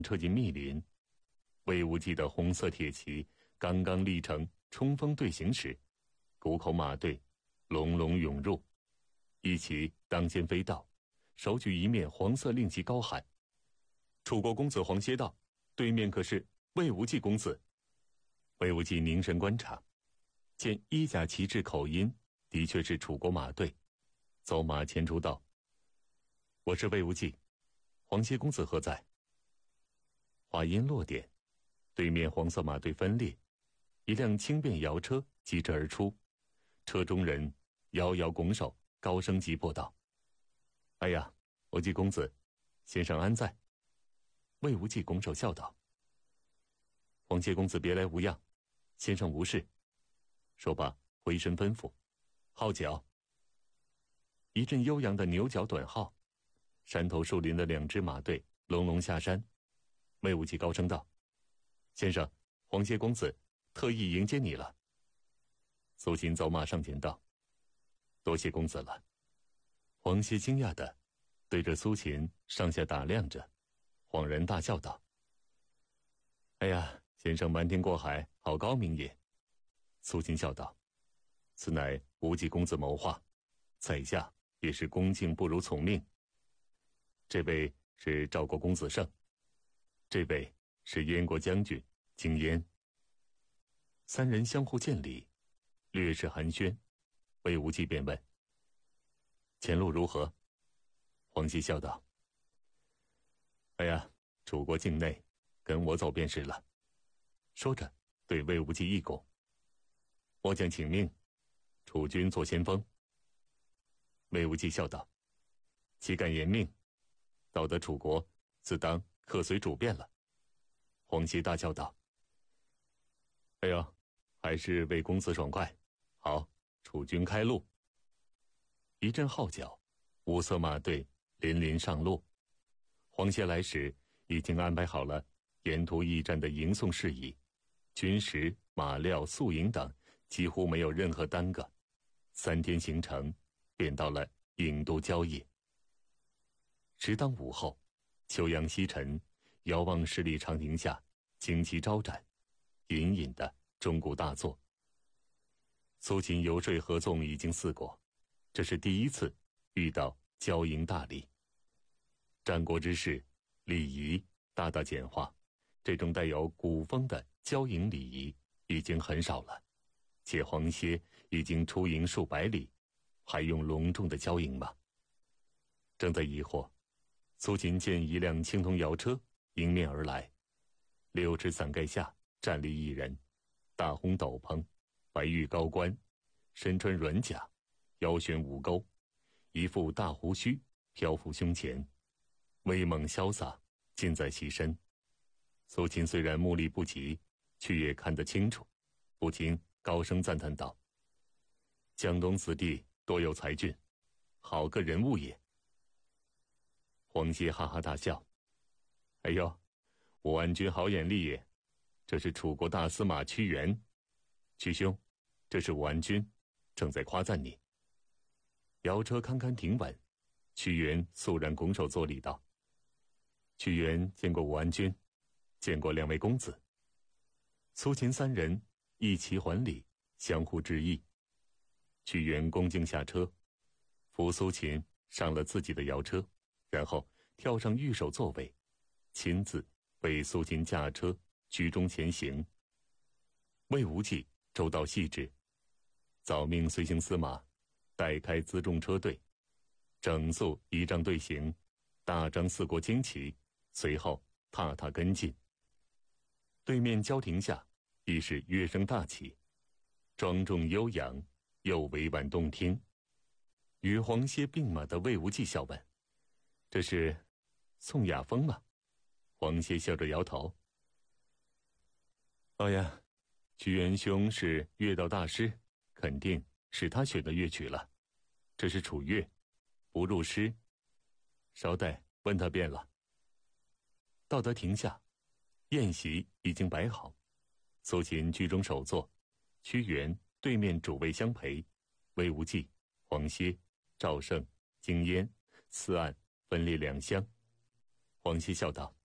撤进密林。魏无忌的红色铁骑刚刚立成冲锋队形时，谷口马队隆隆涌入，一骑当先飞到，手举一面黄色令旗，高喊：“楚国公子黄歇到，对面可是魏无忌公子。”魏无忌凝神观察，见衣甲旗帜口音的确是楚国马队，走马前出道：“我是魏无忌，黄歇公子何在？”话音落点，对面黄色马队分裂，一辆轻便摇车疾驰而出，车中人摇摇拱手，高声急迫道：“哎呀，无忌公子，先生安在？”魏无忌拱手笑道：“黄歇公子别来无恙，先生无事。”说罢回身吩咐：“号角！”一阵悠扬的牛角短号，山头树林的2支马队隆隆下山。魏无忌高声道：“先生，黄歇公子特意迎接你了。”苏秦走马上前道：“多谢公子了。”黄歇惊讶地对着苏秦上下打量着，恍然大笑道：“哎呀，先生瞒天过海，好高明也。”苏秦笑道：“此乃无忌公子谋划，在下也是恭敬不如从命。这位是赵国公子胜，这位是燕国将军景燕。”3人相互见礼，略是寒暄，魏无忌便问：“前路如何？”黄歇笑道：“哎呀，楚国境内，跟我走便是了。”说着对魏无忌一拱：“末将请命，楚军做先锋。”魏无忌笑道：“岂敢言命，到得楚国，自当客随主便了。”黄歇大叫道：“哎呦，还是魏公子爽快！好，楚军开路！”一阵号角，5色马队连连上路。黄歇来时已经安排好了沿途驿站的迎送事宜，军食、马料、宿营等几乎没有任何耽搁。3天行程便到了郢都郊野。时当午后，秋阳西沉，遥望十里长亭下，旌旗招展，隐隐的钟鼓大作。苏秦游说合纵已经4国，这是第一次遇到交迎大礼。战国之事，礼仪大大简化，这种带有古风的交迎礼仪已经很少了。且黄歇已经出营数百里，还用隆重的交迎吗？正在疑惑，苏秦见一辆青铜摇车迎面而来，6支伞盖下站立一人，大红斗篷，白玉高冠，身穿软甲，腰悬5钩，一副大胡须漂浮胸前，威猛潇洒尽在其身。苏秦虽然目力不及，却也看得清楚，不禁高声赞叹道：“江东子弟多有才俊，好个人物也。”黄歇哈哈大笑：“哎呦，武安君好眼力也，这是楚国大司马屈原。屈兄，这是武安君，正在夸赞你。”摇车堪堪停稳，屈原肃然拱手作礼道：“屈原见过武安君，见过2位公子。”苏秦3人一齐还礼，相互致意。屈原恭敬下车，扶苏秦上了自己的摇车，然后跳上御手座位，亲自为苏秦驾车居中前行。魏无忌周到细致，早命随行司马带开辎重车队，整肃仪仗队形，大张4国旌旗，随后踏踏跟进。对面交亭下亦是乐声大起，庄重悠扬又委婉动听。与黄歇并马的魏无忌笑问：“这是宋雅风吗？”黄歇笑着摇头：“哦呀，屈原兄是乐道大师，肯定是他选的乐曲了。这是楚乐，不入诗。稍待，问他便了。”到得亭下，宴席已经摆好，苏秦居中首座，屈原对面主位相陪，魏无忌、黄歇、赵胜、景燕4案分列2厢。黄歇笑道：“